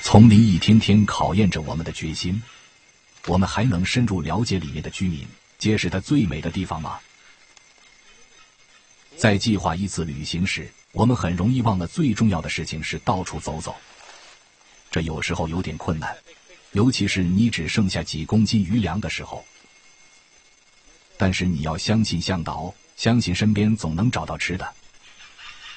丛林一天天考验着我们的决心，我们还能深入了解里面的居民，揭示它最美的地方吗？在计划一次旅行时，我们很容易忘了最重要的事情是到处走走。这有时候有点困难，尤其是你只剩下几公斤余粮的时候。但是你要相信向导，相信身边总能找到吃的。